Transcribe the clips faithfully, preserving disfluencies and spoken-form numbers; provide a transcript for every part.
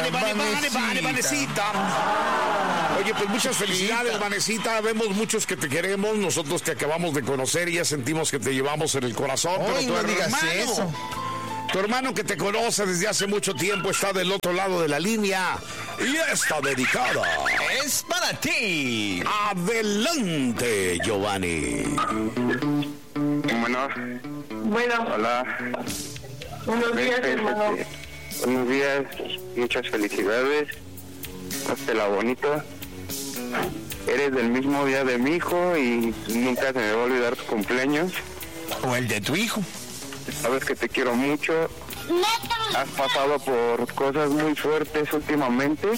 Vane, Vane, Vane, Vane, Vanecita. Oye, pues muchas felicidades, Vanecita. Vemos muchos que te queremos. Nosotros te acabamos de conocer y ya sentimos que te llevamos en el corazón. Oy, pero tu no digas hermano, eso. Tu hermano que te conoce desde hace mucho tiempo está del otro lado de la línea y está dedicada. Es para ti. Adelante, Giovanni. Bueno, Bueno, hola. buenos días, Este, hermano. este, Buenos días, muchas felicidades. Pásela bonito. Eres del mismo día de mi hijo y nunca se me va a olvidar tu cumpleaños. O el de tu hijo. Sabes que te quiero mucho. Has pasado por cosas muy fuertes últimamente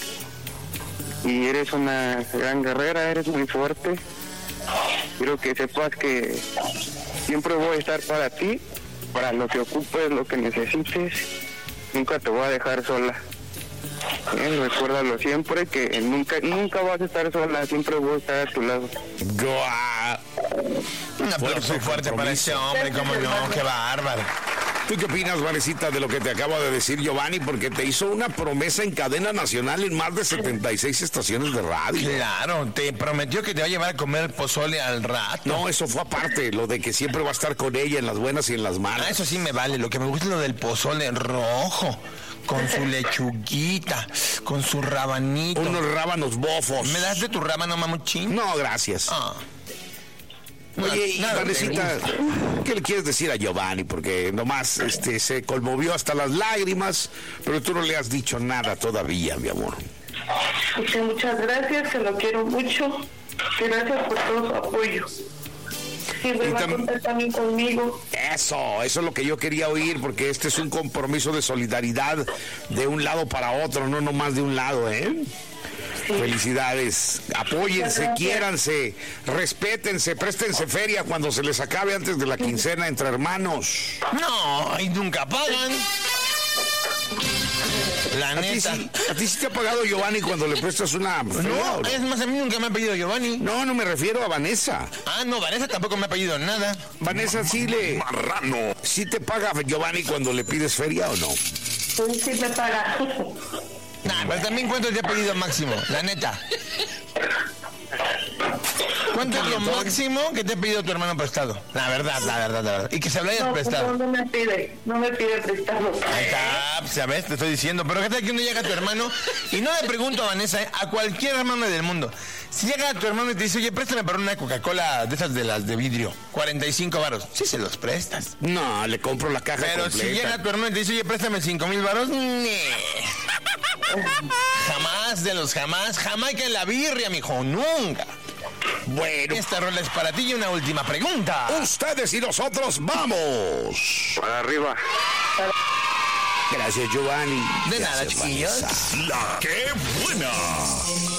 y eres una gran guerrera, eres muy fuerte. Quiero que sepas que siempre voy a estar para ti, para lo que ocupes, lo que necesites. Nunca te voy a dejar sola. Eh, recuérdalo siempre, que nunca nunca vas a estar sola, siempre voy a estar a tu lado. Guau. Un aplauso fuerte para ese hombre, cómo no, qué bárbaro. ¿Tú qué opinas, Vanecita, de lo que te acaba de decir Giovanni? Porque te hizo una promesa en cadena nacional en más de setenta y seis estaciones de radio. Claro, te prometió que te va a llevar a comer pozole al rato. No, eso fue aparte, lo de que siempre va a estar con ella en las buenas y en las malas. Ah, eso sí me vale. Lo que me gusta es lo del pozole rojo, con su lechuguita, con su rabanito. Unos rábanos bofos. ¿Me das de tu rábano, mamuchín? No, gracias. Ah. Oye, y Nada, Vanecita, ¿qué le quieres decir a Giovanni? Porque nomás este, se conmovió hasta las lágrimas, pero tú no le has dicho nada todavía, mi amor. Pues que muchas gracias, que lo quiero mucho. Gracias por todo su apoyo. Siempre Y va a tam- contar también conmigo. Eso, eso es lo que yo quería oír, porque este es un compromiso de solidaridad de un lado para otro, no nomás de un lado, ¿eh? Sí. Felicidades, apóyense, Gracias. quiéranse, respétense, préstense feria cuando se les acabe antes de la quincena entre hermanos. No, y nunca pagan. La ¿A ti, neta. sí, ¿A ti sí te ha pagado Giovanni cuando le prestas una feria, No, o no? es más, a mí nunca me ha pedido Giovanni. No, no me refiero a Vanessa. Ah, no, Vanessa tampoco me ha pedido nada. Vanessa, sí le... Marrano. ¿Sí te paga Giovanni cuando le pides feria o no? Sí, sí me paga. Nah, pero también cuánto te ha pedido máximo, la neta. ¿Cuánto es lo máximo que te ha pedido tu hermano prestado? La verdad, la verdad, la verdad. Y que se lo hayas No, prestado. no, no me pide, no me pide prestado. Ahí está, pues, ya ves, te estoy diciendo. Pero fíjate que uno llega a tu hermano, y no le pregunto a Vanessa, ¿eh? A cualquier hermano del mundo. Si llega a tu hermano y te dice, oye, préstame para una Coca-Cola de esas de las de vidrio, cuarenta y cinco varos. Sí se los prestas. No, le compro la caja Pero completa. si llega tu hermano y te dice, oye, préstame cinco mil varos, ¡nee! Jamás de los jamás, Jamaica en la birria, mijo, nunca. Bueno, Esta rola es para ti y una última pregunta. ustedes y nosotros vamos. Para arriba. Gracias, Giovanni. De nada, Gracias, chiquillos. Vanessa. La que buena.